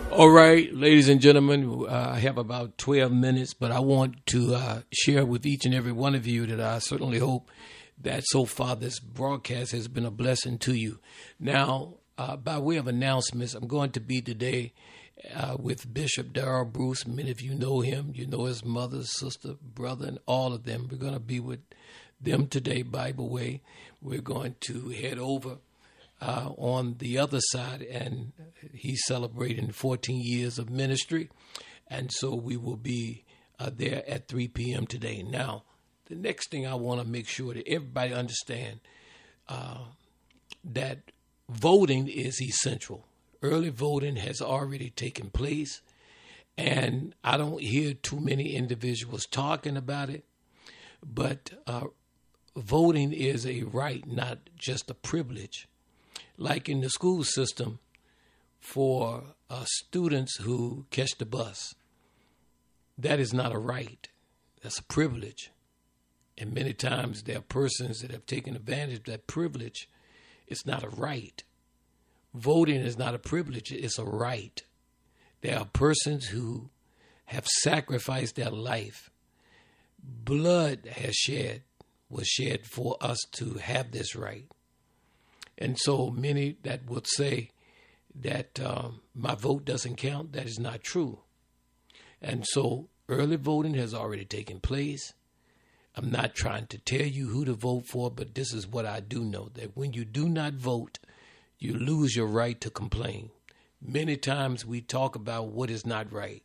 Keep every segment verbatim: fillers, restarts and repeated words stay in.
All right, ladies and gentlemen, uh, I have about twelve minutes, but I want to uh, share with each and every one of you that I certainly hope that so far this broadcast has been a blessing to you. Now, uh, by way of announcements, I'm going to be today uh, with Bishop Darrell Bruce. Many of you know him. You know his mother, sister, brother, and all of them. We're going to be with them today, Bible Way. We're going to head over Uh, on the other side, and he's celebrating fourteen years of ministry, and so we will be uh, there at three p.m. today. Now, the next thing I want to make sure that everybody understand uh, that voting is essential. Early voting has already taken place, and I don't hear too many individuals talking about it, but uh, voting is a right, not just a privilege. Like in the school system, for uh, students who catch the bus, that is not a right. That's a privilege. And many times there are persons that have taken advantage of that privilege. It's not a right. Voting is not a privilege. It's a right. There are persons who have sacrificed their life. Blood has shed, was shed for us to have this right. And so many that would say that um, my vote doesn't count, that is not true. And so early voting has already taken place. I'm not trying to tell you who to vote for, but this is what I do know, that when you do not vote, you lose your right to complain. Many times we talk about what is not right.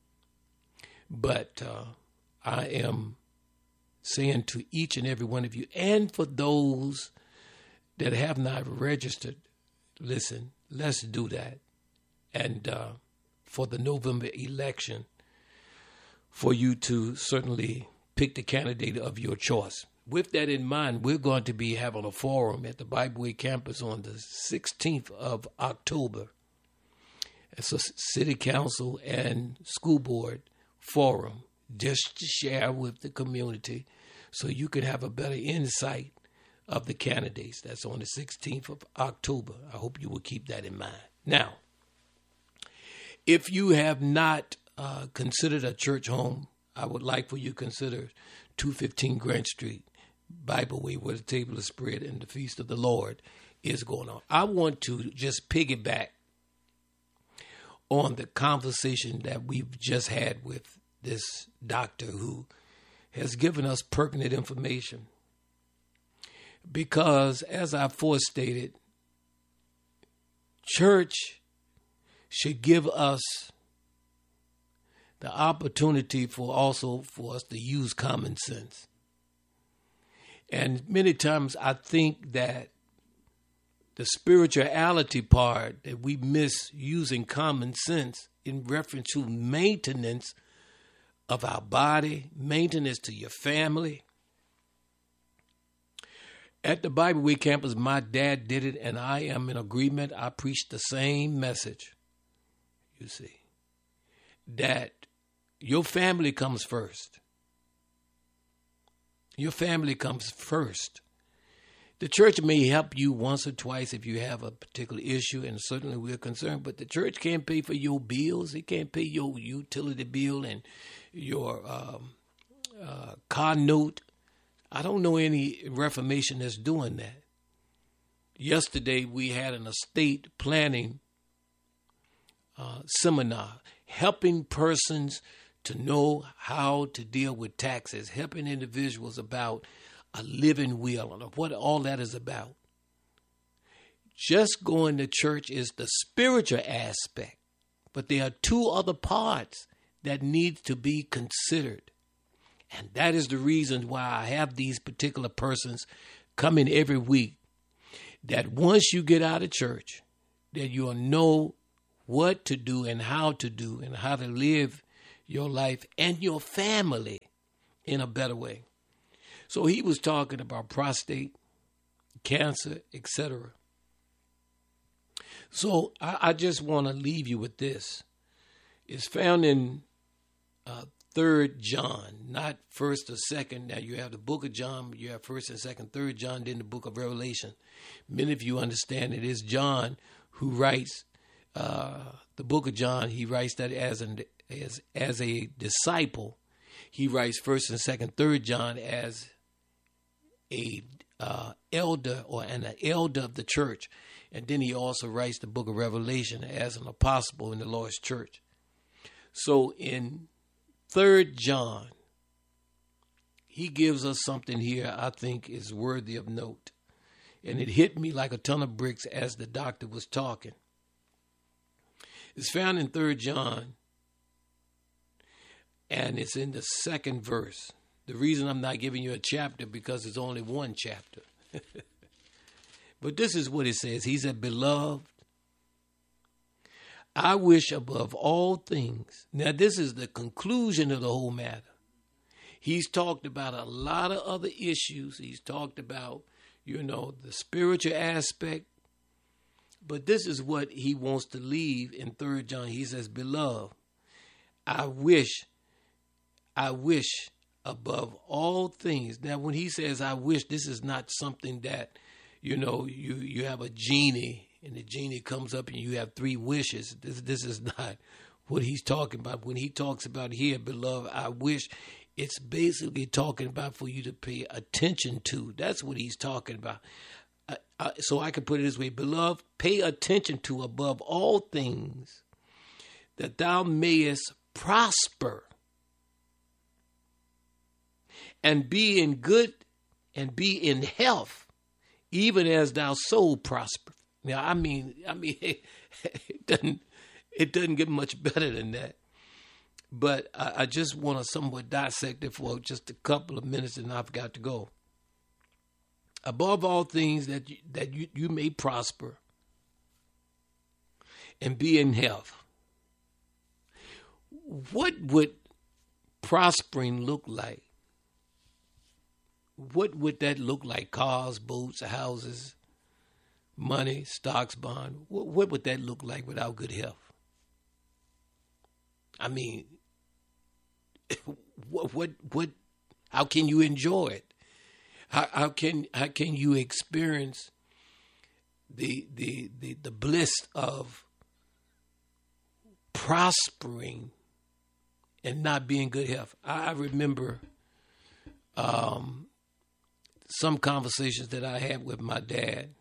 But uh, I am saying to each and every one of you, and for those that have not registered, listen, let's do that. And uh, for the November election, for you to certainly pick the candidate of your choice. With that in mind, we're going to be having a forum at the Bible Way campus on the sixteenth of October. It's a city council and school board forum just to share with the community so you can have a better insight of the candidates. That's on the sixteenth of October. I hope you will keep that in mind. Now, if you have not uh, considered a church home, I would like for you to consider two fifteen Grant Street, Bible Way, where the table is spread and the feast of the Lord is going on. I want to just piggyback on the conversation that we've just had with this doctor who has given us pertinent information. Because, as I forestated, church should give us the opportunity for also for us to use common sense. And many times I think that the spirituality part, that we miss using common sense in reference to maintenance of our body, maintenance to your family. At the Bible Way campus, my dad did it, and I am in agreement. I preached the same message, you see, that your family comes first. Your family comes first. The church may help you once or twice if you have a particular issue, and certainly we're concerned, but the church can't pay for your bills. It can't pay your utility bill and your um, uh, car note. I don't know any Reformation that's doing that. Yesterday, we had an estate planning uh, seminar, helping persons to know how to deal with taxes, helping individuals about a living will and what all that is about. Just going to church is the spiritual aspect, but there are two other parts that need to be considered. And that is the reason why I have these particular persons coming every week, that once you get out of church, that you'll know what to do and how to do and how to live your life and your family in a better way. So he was talking about prostate cancer, et cetera. So I, I just want to leave you with this. It's found in uh, Third John, not First or Second. Now you have the book of John, you have First and Second, Third John, then the book of Revelation. Many of you understand it is John who writes uh, the book of John, he writes that as an as as a disciple. He writes First and Second, Third John as a uh, elder or an elder of the church, and then he also writes the book of Revelation as an apostle in the Lord's church. So in Third John, he gives us something here I think is worthy of note. And it hit me like a ton of bricks as the doctor was talking. It's found in Third John, and it's in the second verse. The reason I'm not giving you a chapter because it's only one chapter. But this is what it says. He said, "Beloved, I wish above all things." Now, this is the conclusion of the whole matter. He's talked about a lot of other issues. He's talked about, you know, the spiritual aspect. But this is what he wants to leave in Third John. He says, "Beloved, I wish, I wish above all things." Now, when he says, "I wish," this is not something that, you know, you, you have a genie and the genie comes up and you have three wishes. This, this is not what he's talking about. When he talks about here, "Beloved, I wish," it's basically talking about for you to pay attention to. That's what he's talking about. Uh, uh, so I can put it this way: "Beloved, pay attention to above all things that thou mayest prosper and be in good and be in health, even as thou soul prosper." Now, I mean, I mean, it, it doesn't, it doesn't get much better than that. But I, I just want to somewhat dissect it for just a couple of minutes, and I've got to go. Above all things that you, that you, you may prosper and be in health. What would prospering look like? What would that look like? Cars, boats, houses, money, stocks, bond. What, what would that look like without good health? I mean, what, what, what, how can you enjoy it? How, how can, how can you experience the, the, the, the bliss of prospering and not being in good health? I remember, um, some conversations that I had with my dad.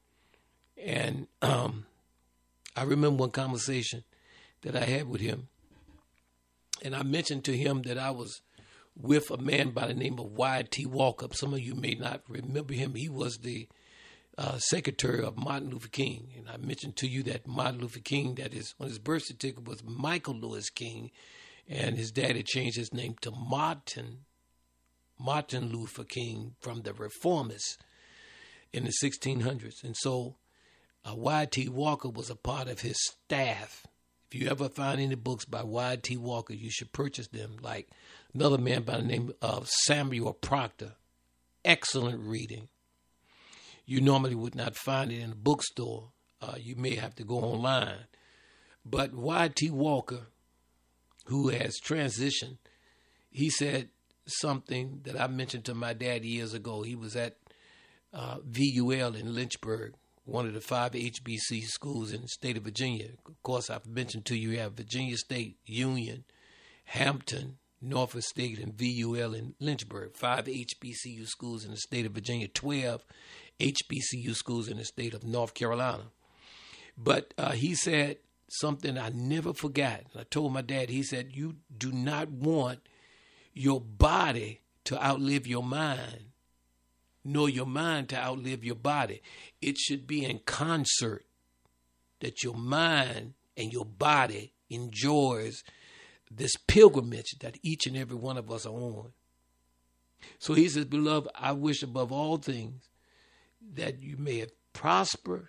And um, I remember one conversation that I had with him. And I mentioned to him that I was with a man by the name of Y T Walker. Some of you may not remember him. He was the uh, secretary of Martin Luther King. And I mentioned to you that Martin Luther King, that is, on his birth certificate was Michael Lewis King. And his dad had changed his name to Martin Martin Luther King from the Reformists in the sixteen hundreds. And so uh, Y T Walker was a part of his staff. If you ever find any books by Y T Walker, you should purchase them. Like another man by the name of Samuel Proctor. Excellent reading. You normally would not find it in a bookstore. Uh, you may have to go online. But Y T Walker, who has transitioned, he said something that I mentioned to my dad years ago. He was at uh, V U L in Lynchburg, one of the five H B C schools in the state of Virginia. Of course, I've mentioned to you, you have Virginia State, Union, Hampton, Norfolk State, and V U L in Lynchburg. Five H B C U schools in the state of Virginia, twelve H B C U schools in the state of North Carolina. But uh, he said something I never forgot. I told my dad, he said, "You do not want your body to outlive your mind, nor your mind to outlive your body. It should be in concert, that your mind and your body enjoys this pilgrimage that each and every one of us are on." So he says, "Beloved, I wish above all things that you may prosper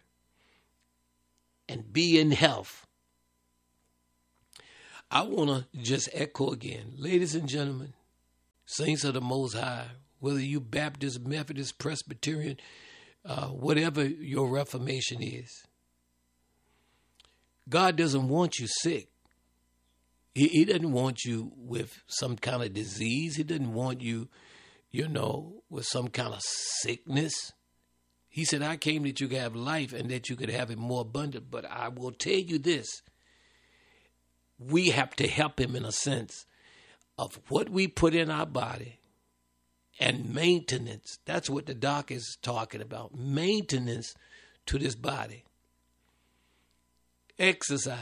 and be in health." I want to just echo again, ladies and gentlemen, saints of the Most High, whether you Baptist, Methodist, Presbyterian, uh, whatever your Reformation is, God doesn't want you sick. He, he doesn't want you with some kind of disease. He doesn't want you, you know, with some kind of sickness. He said, "I came that you could have life and that you could have it more abundant. But I will tell you this, we have to help him in a sense of what we put in our body and maintenance. That's what the doc is talking about, maintenance to this body. Exercise.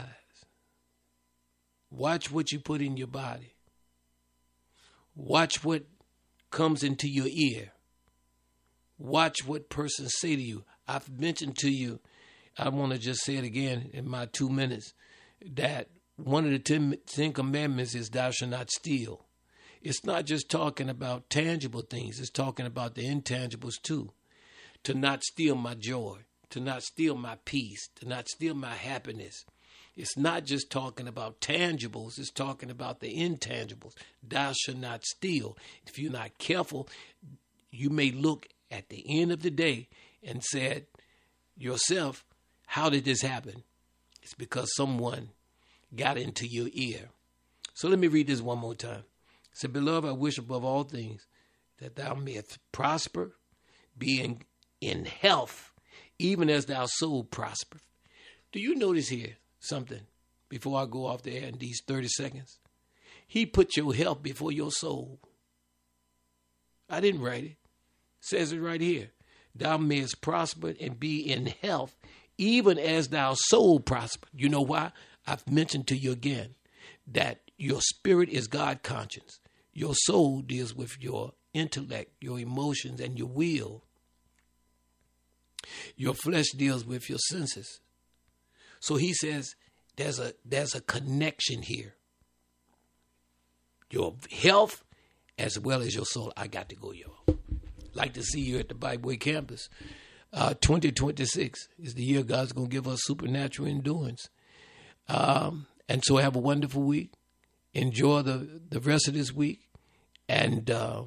Watch what you put in your body. Watch what comes into your ear. Watch what persons say to you. I've mentioned to you, I want to just say it again in my two minutes, that one of the ten, ten commandments is thou shalt not steal. It's not just talking about tangible things. It's talking about the intangibles too. To not steal my joy, to not steal my peace, to not steal my happiness. It's not just talking about tangibles. It's talking about the intangibles. Thou shalt not steal. If you're not careful, you may look at the end of the day and said yourself, how did this happen? It's because someone got into your ear. So let me read this one more time. It said, beloved, I wish above all things that thou mayest prosper, be in, in health, even as thy soul prosper. Do you notice here something before I go off the air in these thirty seconds? He put your health before your soul. I didn't write it. It says it right here. Thou mayest prosper and be in health, even as thy soul prosper. You know why? I've mentioned to you again that your spirit is God conscious. Your soul deals with your intellect, your emotions, and your will. Your flesh deals with your senses. So he says there's a there's a connection here. Your health as well as your soul. I got to go, y'all. Like to see you at the Bible Way campus. Uh, twenty twenty-six is the year God's going to give us supernatural endurance. Um, and so have a wonderful week. Enjoy the, the rest of this week. And uh,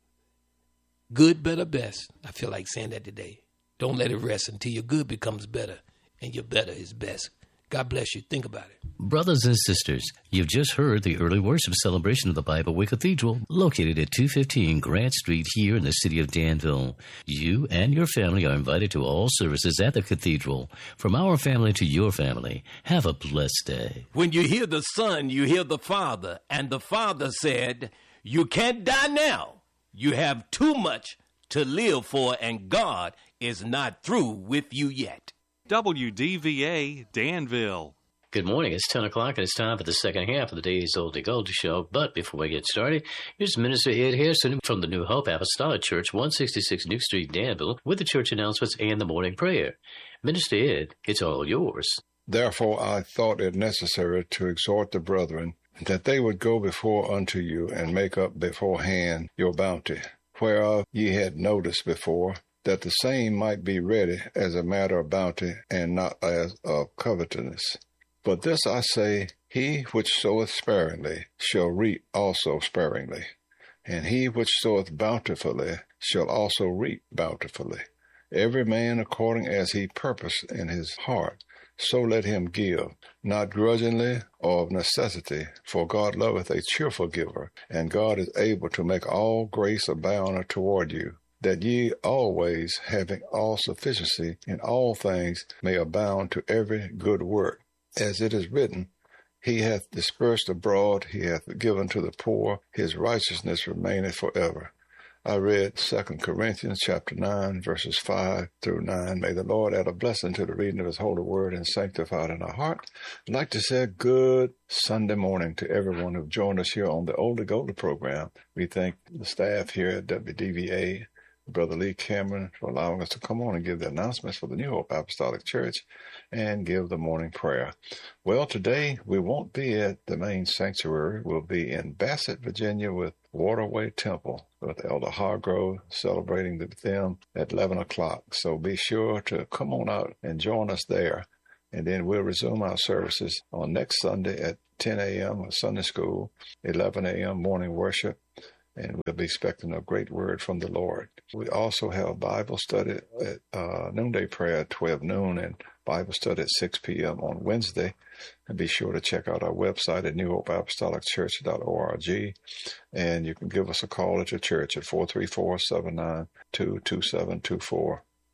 good, better, best. I feel like saying that today. Don't let it rest until your good becomes better and your better is best. God bless you. Think about it. Brothers and sisters, you've just heard the early worship celebration of the Bible Way Cathedral, located at two fifteen Grant Street here in the city of Danville. You and your family are invited to all services at the cathedral. From our family to your family, have a blessed day. When you hear the Son, you hear the Father. And the Father said, you can't die now. You have too much to live for, and God is not through with you yet. W D V A Danville. Good morning. It's ten o'clock, and it's time for the second half of the day's Oldie Goldie Show. But before we get started, here's Minister Ed Harrison from the New Hope Apostolic Church, one sixty-six New Street, Danville, with the church announcements and the morning prayer. Minister Ed, it's all yours. Therefore I thought it necessary to exhort the brethren that they would go before unto you and make up beforehand your bounty, whereof ye had noticed before, that the same might be ready as a matter of bounty and not as of covetousness. But this I say, he which soweth sparingly shall reap also sparingly, and he which soweth bountifully shall also reap bountifully. Every man according as he purposed in his heart, so let him give, not grudgingly or of necessity, for God loveth a cheerful giver, and God is able to make all grace abound toward you, that ye always, having all sufficiency in all things, may abound to every good work. As it is written, he hath dispersed abroad, he hath given to the poor, his righteousness remaineth forever. I read Second Corinthians chapter nine, verses five through nine. May the Lord add a blessing to the reading of his holy word and sanctify it in our heart. I'd like to say a good Sunday morning to everyone who've joined us here on the Oldie Goldie program. We thank the staff here at W D V A, Brother Lee Cameron, for allowing us to come on and give the announcements for the New Hope Apostolic Church and give the morning prayer. Well, today we won't be at the main sanctuary. We'll be in Bassett, Virginia with Waterway Temple with Elder Hargrove, celebrating with them at eleven o'clock. So be sure to come on out and join us there. And then we'll resume our services on next Sunday at ten a.m. Sunday school, eleven a.m. morning worship, and we'll be expecting a great word from the Lord. We also have Bible study at uh, noonday prayer at twelve noon and Bible study at six p.m. on Wednesday. And be sure to check out our website at new hope apostolic church dot org. And you can give us a call at your church at four three four, seven nine two, two seven two four.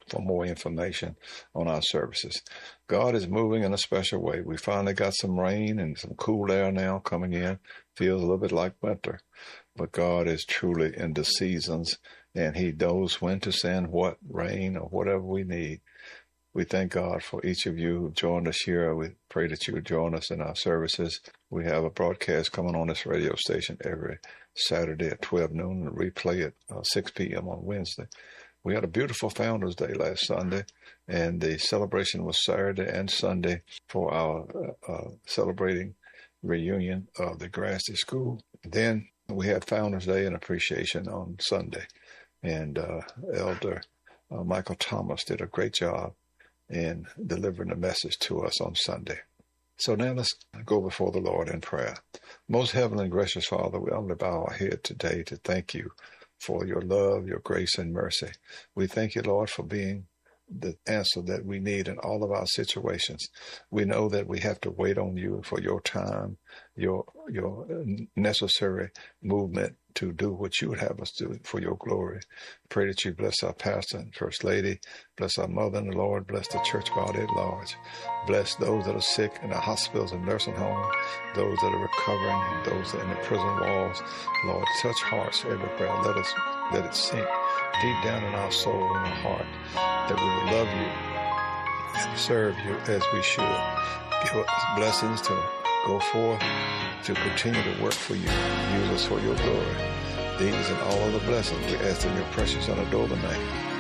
for more information on our services. God is moving in a special way. We finally got some rain and some cool air now coming in. Feels a little bit like winter. But God is truly in the seasons, and he knows when to send what, rain or whatever we need. We thank God for each of you who've joined us here. We pray that you would join us in our services. We have a broadcast coming on this radio station every Saturday at twelve noon and replay at uh, six p.m. on Wednesday. We had a beautiful Founders Day last Sunday, and the celebration was Saturday and Sunday for our uh, uh, celebrating reunion of the Grassley School. Then we had Founders Day and Appreciation on Sunday, and uh, Elder uh, Michael Thomas did a great job in delivering the message to us on Sunday. So now let's go before the Lord in prayer. Most heavenly and gracious Father, we only bow our head today to thank you for your love, your grace, and mercy. We thank you, Lord, for being the answer that we need in all of our situations. We know that we have to wait on you for your time, your your necessary movement to do what you would have us do for your glory. Pray that you bless our pastor and first lady, bless our mother and the Lord, bless the church body at large. Bless those that are sick in the hospitals and nursing homes, those that are recovering, and those that are in the prison walls. Lord, touch hearts everywhere. Let us let it sink deep down in our soul and our heart that we would love you and serve you as we should. Give us blessings to go forth, to continue to work for you. Use us for your glory. These and all other blessings we ask in your precious and adorable name.